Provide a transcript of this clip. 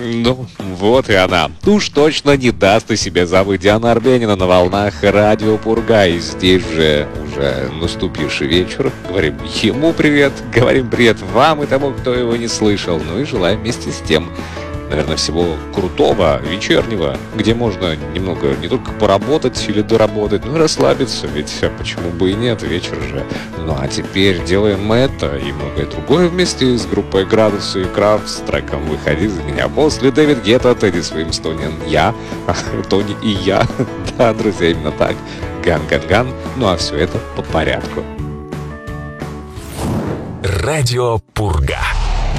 Ну, вот и она. Уж точно не даст о себе забыть Диана Арбенина на волнах радио Пурга. И здесь же уже наступивший вечер. Говорим ему привет, говорим привет вам и тому, кто его не слышал. Ну и желаем вместе с тем, наверное, всего крутого, вечернего, где можно немного не только поработать или доработать, но и расслабиться, ведь почему бы и нет, вечер же. Ну а теперь делаем это и многое другое вместе с группой «Градусы» и «Крафт» с треком «Выходи за меня». После Дэвид Гетта, Тедди Свимстонен, я, Тони и я. Да, друзья, именно так. Ган-ган-ган. Ну а все это по порядку. Радио Пурга.